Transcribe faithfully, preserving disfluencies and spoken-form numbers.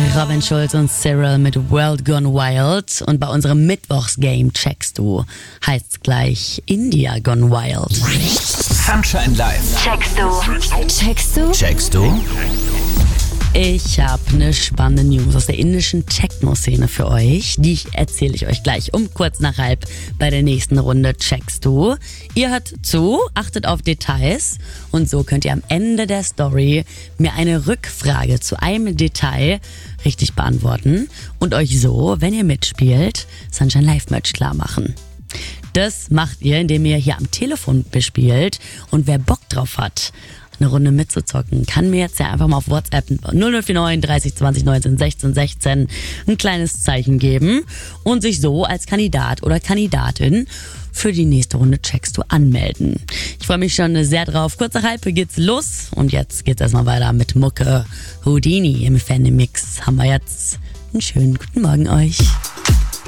Robin Schulz und Cyril mit World Gone Wild. Und bei unserem Mittwochsgame checkst du, heißt gleich India Gone Wild. Sunshine Live. Checkst du? Checkst du? Checkst du? Ich habe eine spannende News aus der indischen Techno-Szene für euch. Die erzähle ich euch gleich um kurz nach halb bei der nächsten Runde Checkst du. Ihr hört zu, achtet auf Details und so könnt ihr am Ende der Story mir eine Rückfrage zu einem Detail richtig beantworten und euch so, wenn ihr mitspielt, Sunshine Live Merch klar machen. Das macht ihr, indem ihr hier am Telefon bespielt und wer Bock drauf hat, eine Runde mitzuzocken, kann mir jetzt ja einfach mal auf WhatsApp null null vier neun dreißig zwanzig neunzehn sechzehn sechzehn ein kleines Zeichen geben und sich so als Kandidat oder Kandidatin für die nächste Runde Checkst du anmelden. Ich freue mich schon sehr drauf. Kurz nach halb geht's los und jetzt geht's erstmal weiter mit Mucke. Houdini im Fan-Mix haben wir jetzt. Einen schönen guten Morgen euch.